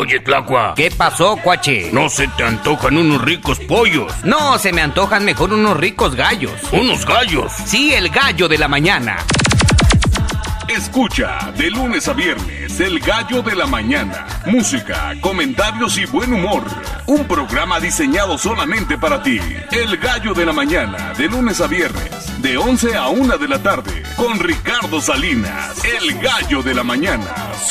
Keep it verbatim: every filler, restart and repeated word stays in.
Oye, Tlacua. ¿Qué pasó, cuache? ¿No se te antojan unos ricos pollos? No, se me antojan mejor unos ricos gallos. ¿Unos gallos? Sí, el gallo de la mañana. Escucha de lunes a viernes El Gallo de la Mañana. Música, comentarios y buen humor. Un programa diseñado solamente para ti. El Gallo de la Mañana, de lunes a viernes, de once a una de la tarde, con Ricardo Salinas. El Gallo de la Mañana.